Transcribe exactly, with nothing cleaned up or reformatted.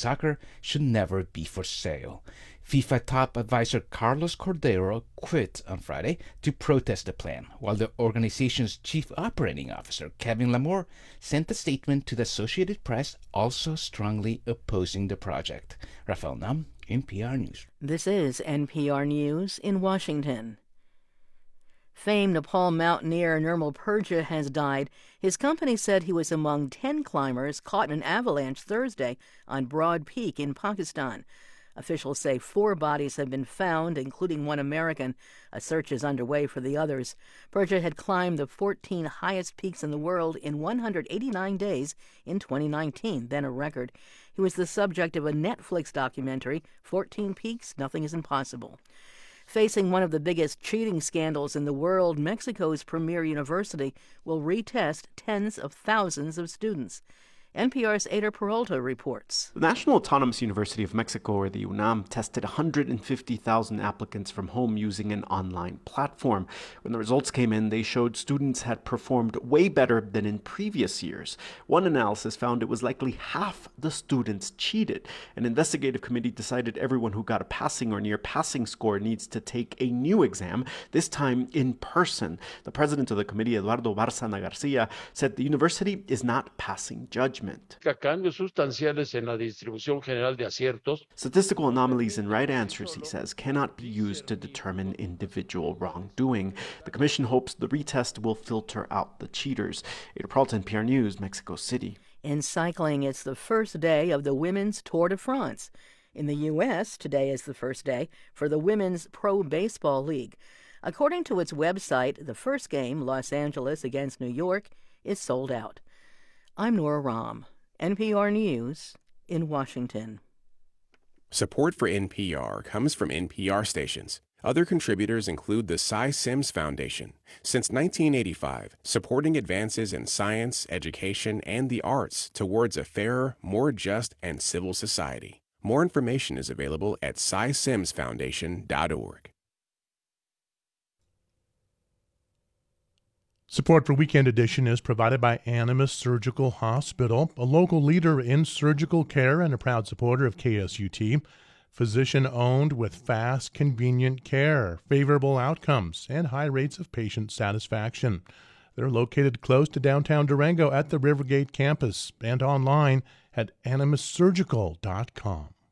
soccer should never be for sale. FIFA top advisor Carlos Cordero quit on Friday to protest the plan, while the organization's chief operating officer, Kevin Lamore, sent a statement to the Associated Press also strongly opposing the project. Rafael Nam, N P R News. This is N P R News in Washington. Famed Nepal mountaineer Nirmal Purja has died. His company said he was among ten climbers caught in an avalanche Thursday on Broad Peak in Pakistan. Officials say four bodies have been found, including one American. A search is underway for the others. Purja had climbed the fourteen highest peaks in the world in one hundred eighty-nine days in twenty nineteen, then a record. He was the subject of a Netflix documentary, fourteen Peaks, Nothing is Impossible. Facing one of the biggest cheating scandals in the world, Mexico's premier university will retest tens of thousands of students. N P R's Ada Peralta reports. The National Autonomous University of Mexico, or the UNAM, tested one hundred fifty thousand applicants from home using an online platform. When the results came in, they showed students had performed way better than in previous years. One analysis found it was likely half the students cheated. An investigative committee decided everyone who got a passing or near passing score needs to take a new exam, this time in person. The president of the committee, Eduardo Bárcena Garcia, said the university is not passing judgment. Statistical anomalies in right answers, he says, cannot be used to determine individual wrongdoing. The commission hopes the retest will filter out the cheaters. Ada Peralta, N P R News, Mexico City. In cycling, it's the first day of the Women's Tour de France. In the U S, today is the first day for the Women's Pro Baseball League. According to its website, the first game, Los Angeles against New York, is sold out. I'm Nora Rahm, N P R News in Washington. Support for N P R comes from N P R stations. Other contributors include the Cy Sims Foundation. Since nineteen eighty-five, supporting advances in science, education, and the arts towards a fairer, more just, and civil society. More information is available at cy sims foundation dot org. Support for Weekend Edition is provided by Animas Surgical Hospital, a local leader in surgical care and a proud supporter of K S U T. Physician-owned with fast, convenient care, favorable outcomes, and high rates of patient satisfaction. They're located close to downtown Durango at the Rivergate campus and online at animas surgical dot com.